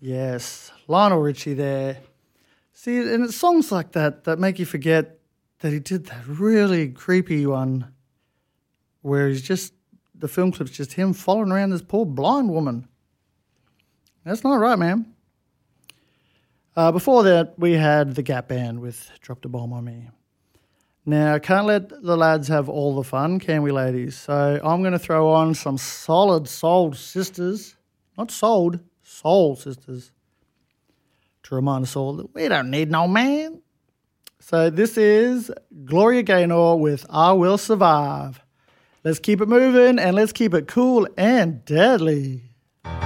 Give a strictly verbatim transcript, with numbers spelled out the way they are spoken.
Yes, Lionel Richie there. See, and it's songs like that that make you forget that he did that really creepy one where he's just, the film clip's just him following around this poor blind woman. That's not right, man. Uh, before that, we had the Gap Band with Dropped a Bomb on Me. Now, can't let the lads have all the fun, can we, ladies? So I'm going to throw on some solid soul sisters, not sold, soul sisters, to remind us all that we don't need no man. So this is Gloria Gaynor with I Will Survive. Let's keep it moving and let's keep it cool and deadly.